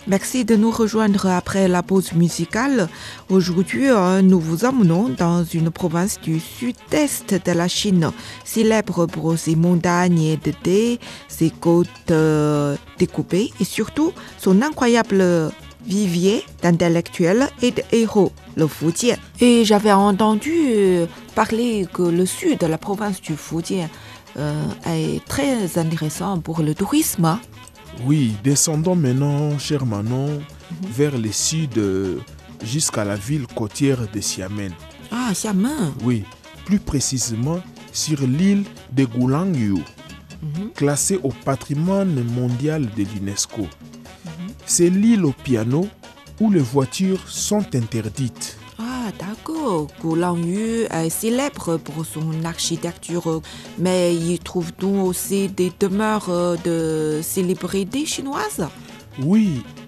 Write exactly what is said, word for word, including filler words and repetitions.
Merci de nous rejoindre après la pause musicale. Aujourd'hui, euh, nous vous emmenons dans une province du sud-est de la Chine, célèbre pour ses montagnes de thé, ses côtes euh, découpées et surtout son incroyable vivier d'intellectuels et de héros, le Fujian. Et j'avais entendu euh, parler que le sud de la province du Fujian euh, est très intéressant pour le tourisme. Oui, descendons maintenant, cher Manon, mm-hmm. vers le sud euh, jusqu'à la ville côtière de Xiamen. Ah, Xiamen. Oui, plus précisément sur l'île de Gulangyu, mm-hmm. classée au patrimoine mondial de l'UNESCO. Mm-hmm. C'est l'île au piano où les voitures sont interdites. Ah, d'accord. Gulangyu est célèbre pour son architecture, mais y trouve-t-on aussi des demeures de célébrités chinoises? Oui,